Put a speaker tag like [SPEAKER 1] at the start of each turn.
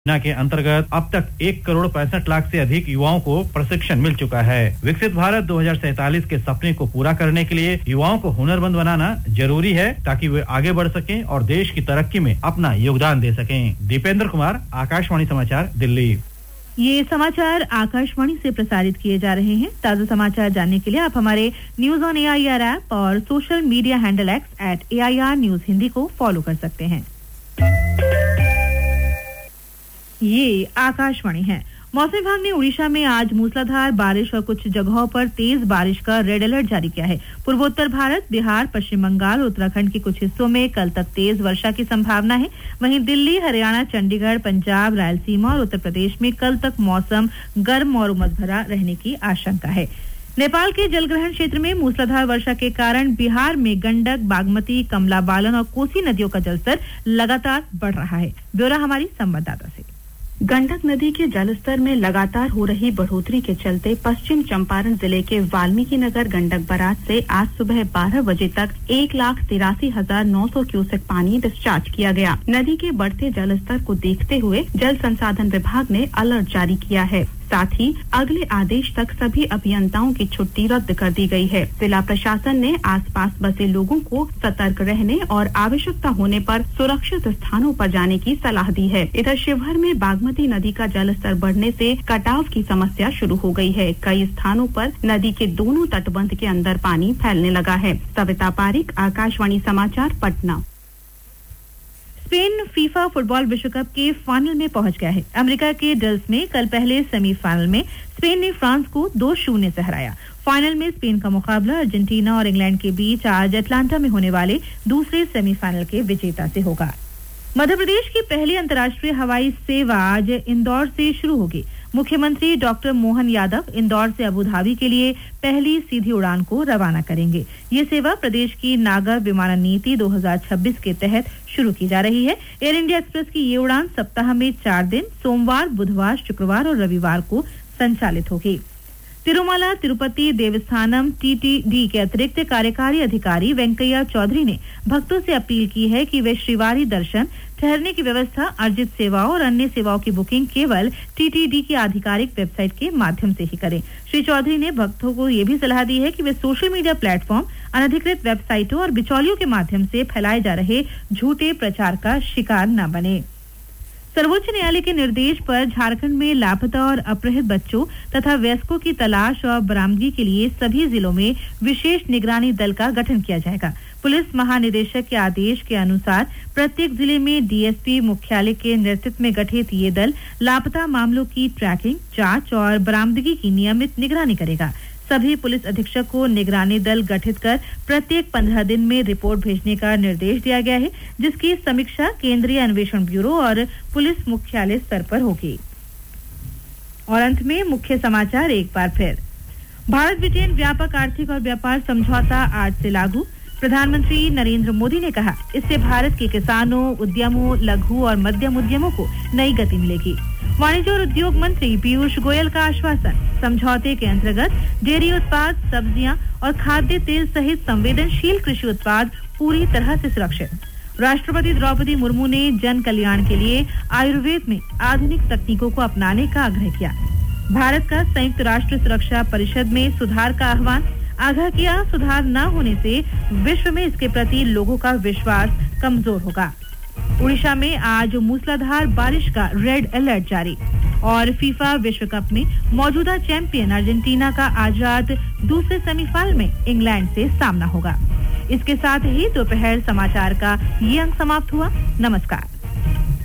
[SPEAKER 1] योजना के अंतर्गत अब तक 1,65,00,000 से अधिक युवाओं को प्रशिक्षण मिल चुका है। विकसित भारत 2047 के सपने को पूरा करने के लिए युवाओं को हुनरमंद बनाना जरूरी है ताकि वे आगे बढ़ सकें और देश की तरक्की में अपना योगदान दे सकें। दीपेंद्र कुमार, आकाशवाणी समाचार, दिल्ली।
[SPEAKER 2] ये समाचार आकाशवाणी से प्रसारित किए जा रहे हैं। ताजा समाचार जानने के लिए आप हमारे न्यूज ऑन AIR ऐप और social media handle X @AIR news Hindi को फॉलो कर सकते हैं। ये आकाशवाणी है। मौसम विभाग ने उड़ीसा में आज मूसलाधार बारिश और कुछ जगहों पर तेज बारिश का रेड अलर्ट जारी किया है। पूर्वोत्तर भारत, बिहार, पश्चिम बंगाल और उत्तराखंड के कुछ हिस्सों में कल तक तेज वर्षा की संभावना है। वहीं दिल्ली, हरियाणा, चंडीगढ़, पंजाब, रायलसीमा और उत्तर प्रदेश में कल तक मौसम गर्म और उमस भरा रहने की आशंका है। नेपाल के जलग्रहण क्षेत्र में मूसलाधार वर्षा के कारण बिहार में गंडक, बागमती, कमला बालन और कोसी नदियों का जलस्तर लगातार बढ़ रहा है। ब्यौरा हमारी संवाददाता से।
[SPEAKER 3] गंडक नदी के जलस्तर में लगातार हो रही बढ़ोतरी के चलते पश्चिम चंपारण जिले के वाल्मीकि नगर गंडक बराज से आज सुबह 12 बजे तक 1,83,900 क्यूसेक पानी डिस्चार्ज किया गया। नदी के बढ़ते जलस्तर को देखते हुए जल संसाधन विभाग ने अलर्ट जारी किया है। साथ ही अगले आदेश तक सभी अभियंताओं की छुट्टी रद्द कर दी गई है। जिला प्रशासन ने आसपास बसे लोगों को सतर्क रहने और आवश्यकता होने पर सुरक्षित स्थानों पर जाने की सलाह दी है। इधर शिवहर में बागमती नदी का जलस्तर बढ़ने से कटाव की समस्या शुरू हो गई है। कई स्थानों पर नदी के दोनों तटबंध के अंदर पानी फैलने लगा है। सविता पारिक, आकाशवाणी समाचार, पटना।
[SPEAKER 2] स्पेन फीफा फुटबॉल विश्व कप के फाइनल में पहुंच गया है। अमेरिका के डल्स में कल पहले सेमीफाइनल में स्पेन ने फ्रांस को 2-0 से हराया। फाइनल में स्पेन का मुकाबला अर्जेंटीना और इंग्लैंड के बीच आज अटलांटा में होने वाले दूसरे सेमीफाइनल के विजेता से होगा। मध्य प्रदेश की पहली अंतर्राष्ट्रीय हवाई सेवा आज इंदौर से शुरू होगी। मुख्यमंत्री डॉक्टर मोहन यादव इंदौर से अबू धाबी के लिए पहली सीधी उड़ान को रवाना करेंगे। ये सेवा प्रदेश की नागर विमानन नीति 2026 के तहत शुरू की जा रही है। एयर इंडिया एक्सप्रेस की ये उड़ान सप्ताह में 4 दिन सोमवार, बुधवार, शुक्रवार और रविवार को संचालित होगी। तिरुमला तिरुपति देवस्थानम TTD के अतिरिक्त कार्यकारी अधिकारी वेंकैया चौधरी ने भक्तों से अपील की है कि वे श्रीवारी दर्शन, ठहरने की व्यवस्था, अर्जित सेवाओं और अन्य सेवाओं की बुकिंग केवल TTD की आधिकारिक वेबसाइट के माध्यम से ही करें। श्री चौधरी ने भक्तों को ये भी सलाह दी है कि वे सोशल मीडिया प्लेटफॉर्म, अनधिकृत वेबसाइटों और बिचौलियों के माध्यम से फैलाए जा रहे झूठे प्रचार का शिकार न बने। सर्वोच्च न्यायालय के निर्देश पर झारखंड में लापता और अपहृत बच्चों तथा वयस्कों की तलाश और बरामदगी के लिए सभी जिलों में विशेष निगरानी दल का गठन किया जाएगा। पुलिस महानिदेशक के आदेश के अनुसार प्रत्येक जिले में DSP मुख्यालय के नेतृत्व में गठित ये दल लापता मामलों की ट्रैकिंग, जांच और बरामदगी की नियमित निगरानी करेगा। सभी पुलिस अधीक्षक को निगरानी दल गठित कर प्रत्येक 15 दिन में रिपोर्ट भेजने का निर्देश दिया गया है, जिसकी समीक्षा केंद्रीय अन्वेषण ब्यूरो और पुलिस मुख्यालय स्तर पर होगी। और अंत में मुख्य समाचार एक बार फिर। भारत ब्रिटेन व्यापक आर्थिक और व्यापार समझौता आज से लागू। प्रधानमंत्री नरेंद्र मोदी ने कहा, इससे भारत के किसानों, उद्यमों, लघु और मध्यम उद्यमों को नई गति मिलेगी। वाणिज्य और उद्योग मंत्री पीयूष गोयल का आश्वासन, समझौते के अंतर्गत डेयरी उत्पाद, सब्जियां और खाद्य तेल सहित संवेदनशील कृषि उत्पाद पूरी तरह से सुरक्षित। राष्ट्रपति द्रौपदी मुर्मू ने जन कल्याण के लिए आयुर्वेद में आधुनिक तकनीकों को अपनाने का आग्रह किया। भारत का संयुक्त राष्ट्र सुरक्षा परिषद में सुधार का आह्वान, आगाह किया सुधार न होने से विश्व में इसके प्रति लोगों का विश्वास कमजोर होगा। उड़ीसा में आज मूसलाधार बारिश का रेड अलर्ट जारी। और फीफा विश्व कप में मौजूदा चैंपियन अर्जेंटीना का आज रात दूसरे सेमीफाइनल में इंग्लैंड से सामना होगा। इसके साथ ही दोपहर समाचार का ये अंक समाप्त हुआ। नमस्कार।